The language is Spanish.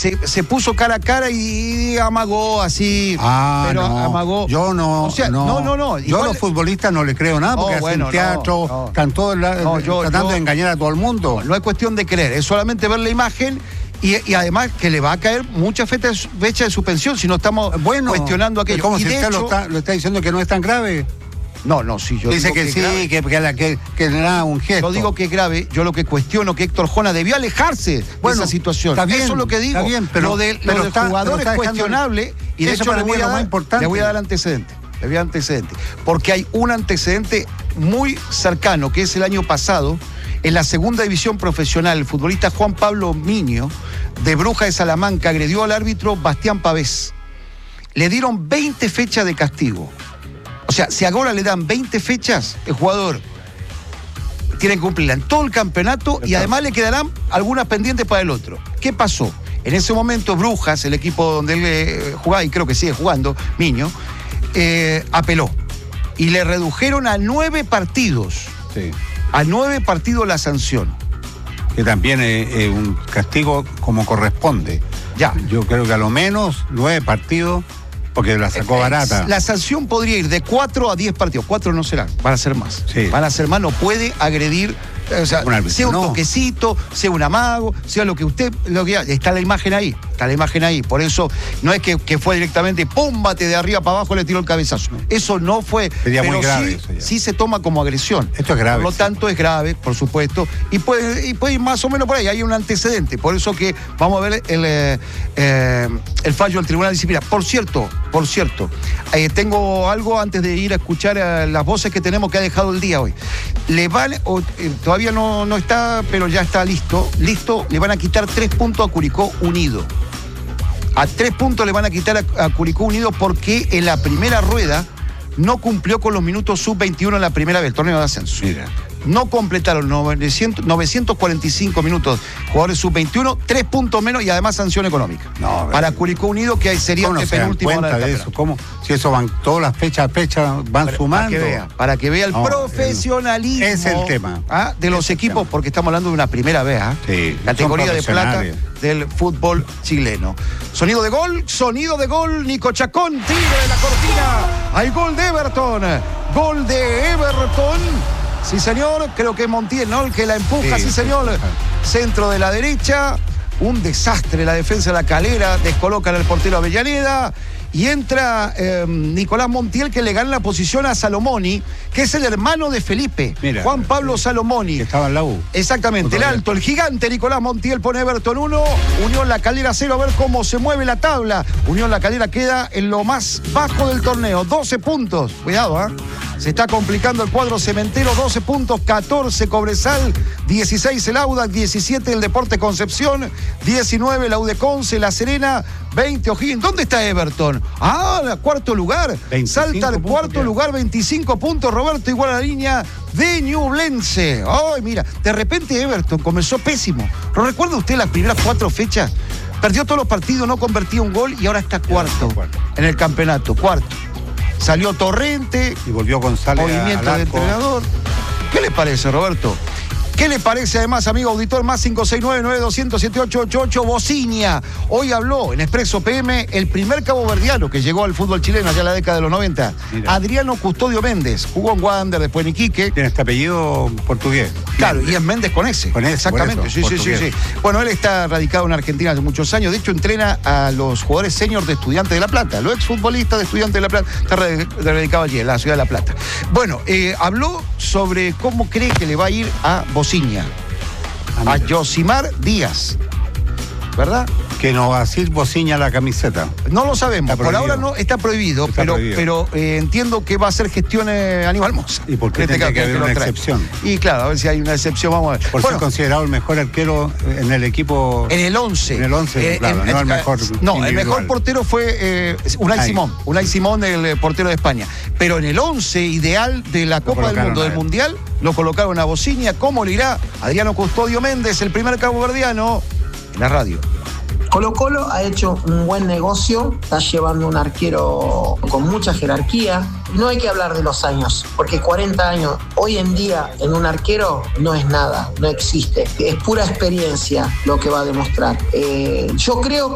se puso cara a cara y amagó así. Pero no. amagó. Yo no. O sea, no. Yo a los futbolistas no les creo nada porque hacen teatro, están todos tratando de engañar a todo el mundo. No es cuestión de creer, es solamente ver la imagen. Y además que le va a caer mucha fecha de suspensión si no estamos cuestionando aquello. ¿Cómo si usted lo está diciendo que no es tan grave? No, sí, yo dice digo que sí, que era un gesto. Yo digo que es grave, yo lo que cuestiono que Héctor Jona debió alejarse de esa situación. Está bien, eso es lo que digo. Está bien, pero lo del jugador es cuestionable y de hecho le voy a dar antecedente. Porque hay un antecedente muy cercano, que es el año pasado, en la segunda división profesional, el futbolista Juan Pablo Miño, de Brujas de Salamanca, agredió al árbitro Bastián Pavés. Le dieron 20 fechas de castigo. O sea, si ahora le dan 20 fechas, el jugador tiene que cumplirla en todo el campeonato y además le quedarán algunas pendientes para el otro. ¿Qué pasó? En ese momento Brujas, el equipo donde él jugaba y creo que sigue jugando, Miño, apeló. Y le redujeron a 9 partidos. Sí. A 9 partidos la sanción. Que también es un castigo como corresponde. Ya. Yo creo que a lo menos 9 partidos, porque la sacó barata. La sanción podría ir de 4 a 10 partidos. 4 no serán, van a ser más. Sí. Van a ser más, no puede agredir. O sea, sea un toquecito, sea un amago, sea lo que usted. Está la imagen ahí. Por eso no es que fue directamente, pómbate de arriba para abajo, le tiró el cabezazo. Eso no fue. Sería muy grave. Sí se toma como agresión. Esto es grave. Por lo tanto, es grave, por supuesto. Y puede ir más o menos por ahí. Hay un antecedente. Por eso que vamos a ver el fallo del Tribunal Disciplinario. Por cierto, tengo algo antes de ir a escuchar las voces que tenemos que ha dejado el día hoy. Todavía no está, pero ya está listo, le van a quitar 3 puntos a Curicó Unido. A 3 puntos le van a quitar a Curicó Unido porque en la primera rueda no cumplió con los minutos sub-21 en la primera vez, el torneo de ascenso. Mira. No completaron 945 minutos jugadores sub-21, 3 puntos menos y además sanción económica. Para Curicó Unido, que sería el penúltimo. Cuenta de eso? ¿Cómo? Si eso van todas las fechas a fecha, van sumando. Para que vea el profesionalismo. Es el tema. De los equipos, porque estamos hablando de una primera vez. Sí, categoría de plata del fútbol chileno. Sonido de gol, Nico Chacón, tiro de la cortina. Hay gol de Everton. Sí, señor, creo que es Montiel, ¿no? El que la empuja, sí, señor. Centro de la derecha, un desastre la defensa de la Calera, descolocan al portero Avellaneda y entra Nicolás Montiel, que le gana la posición a Salomoni, que es el hermano de Felipe. Mira, Juan Pablo Salomoni. Que estaba en la U. Exactamente, el alto, el gigante Nicolás Montiel pone Everton 1, Unión La Calera 0, a ver cómo se mueve la tabla. Unión La Calera queda en lo más bajo del torneo, 12 puntos. Cuidado, se está complicando el cuadro cementero, 12 puntos, 14 Cobresal, 16 el Audax, 17 el Deportes Concepción, 19 la Udeconce, La Serena, 20 O'Higgins. ¿Dónde está Everton? Cuarto lugar. Salta al cuarto lugar, 25 puntos, Roberto, igual a la línea de Ñublense. Ay, mira, de repente Everton comenzó pésimo. ¿No recuerda usted las primeras 4 fechas? Perdió todos los partidos, no convertía un gol y ahora está cuarto en el campeonato, cuarto. Salió Torrente. Y volvió González. Movimiento de entrenador. ¿Qué le parece, Roberto? ¿Qué le parece además, amigo auditor? Más 569-9200-7888, Bociña. Hoy habló en Expreso PM el primer caboverdiano que llegó al fútbol chileno allá en la década de los 90. Mira. Adriano Custodio Méndez. Jugó en Wander, después en Iquique. Tiene este apellido portugués. Claro, y es Méndez con ese. Exactamente, sí. Bueno, él está radicado en Argentina hace muchos años. De hecho, entrena a los jugadores seniors de Estudiantes de La Plata. Los exfutbolistas de Estudiantes de La Plata. Está radicado allí, en la ciudad de La Plata. Bueno, habló sobre cómo cree que le va a ir a Bociña. A Yosimar Díaz, ¿verdad? Que no va a decir Bociña la camiseta. No lo sabemos, por ahora no está prohibido, pero entiendo que va a hacer gestión Aníbal Mosa. ¿Y por qué tiene que haber una excepción? Y claro, a ver si hay una excepción, vamos a ver. Por ser considerado el mejor arquero en el equipo. En el 11. En el 11, claro, no el mejor. No, el mejor portero fue Unai Simón. Unai Simón, el portero de España. Pero en el 11 ideal de la Copa del Mundo, del Mundial, lo colocaron a Bociña. ¿Cómo le irá? Adriano Custodio Méndez, el primer caboverdiano, en la radio. Colo-Colo ha hecho un buen negocio, está llevando un arquero con mucha jerarquía. No hay que hablar de los años, porque 40 años hoy en día en un arquero no es nada, no existe. Es pura experiencia lo que va a demostrar. Yo creo